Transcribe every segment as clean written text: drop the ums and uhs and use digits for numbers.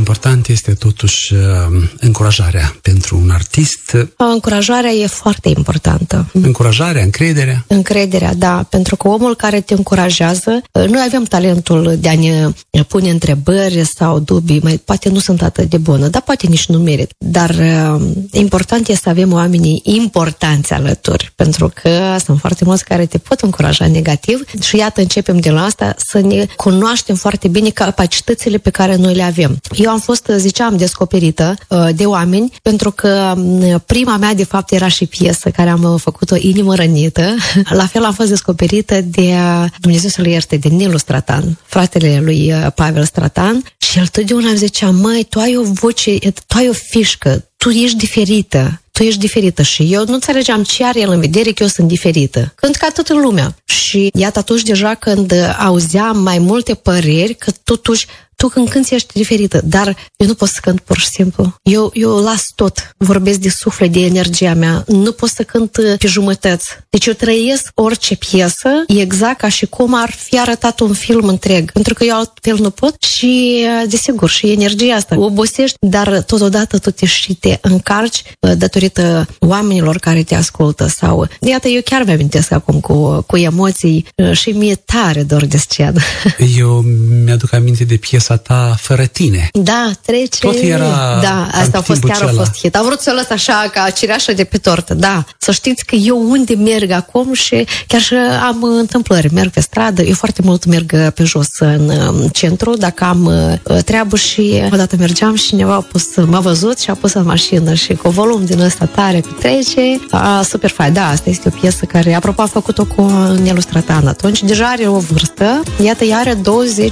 important este totuși încurajarea pentru un artist. Încurajarea e foarte importantă. Încurajarea, încrederea. Încrederea, da, pentru că omul care te încurajează, noi avem talentul de a ne pune întrebări sau dubii, poate nu sunt atât de bună, dar poate nici nu merit. Dar important este să avem oamenii importanți alături, pentru că sunt foarte mulți care te pot încuraja negativ și iată, începem de la asta să ne cunoaștem foarte bine capacitățile pe care noi le avem. Eu am fost, ziceam, descoperită de oameni, pentru că prima mea, de fapt, era și piesă care am făcut-o, Inimă rănită. La fel am fost descoperită de, Dumnezeu să-l ierte, de Nelu Stratan, fratele lui Pavel Stratan, și el totdeauna îmi zicea: măi, tu ai o voce, tu ai o fișcă, tu ești diferită. Tu ești diferită. Și eu nu înțelegeam ce are el în vedere că eu sunt diferită. Cânt ca toată lumea. Și iată, atunci deja când auzeam mai multe păreri, că totuși tu când cânti ești diferită, dar eu nu pot să cânt pur și simplu. Eu las tot. Vorbesc de suflet, de energia mea. Nu pot să cânt pe jumătăți. Deci eu trăiesc orice piesă exact ca și cum ar fi arătat un film întreg. Pentru că eu altfel nu pot și, desigur, și energia asta obosești, dar totodată tu și te încarci datorită oamenilor care te ascultă. Sau, iată, eu chiar mi-amintesc acum cu emoții și mi-e tare dor de scenă. Eu mi-aduc aminte de piesa ta Fără tine. Da, trece. Tot era. Da, asta a fost hit. Am vrut să o las așa ca cireașă de pe tortă. Da, să știți că eu unde merg acum și chiar și am întâmplări, merg pe stradă, eu foarte mult merg pe jos în centru, dacă am treabă, și odată mergeam și cineva m-a văzut și a pus în mașină și cu volum din ăsta tare cu trece. Super fain. Da, asta este o piesă care, apropo, am făcut-o cu Nelu Stratan atunci. Deja are o vârstă. Iată, ea are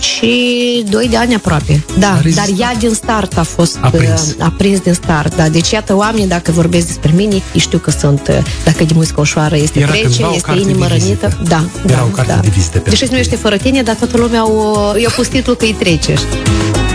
22 de ani aproape. Da, dar ea din start a fost aprins din start. Da, deci iată, oamenii, dacă vorbesc despre mine, ei știu că sunt, dacă de muzică ușoară este Trece, este Inimă rănită. Da, era o carte de vizită. Deși nu este Fără tine, dar toată lumea i-a pus titlul că îi Trece.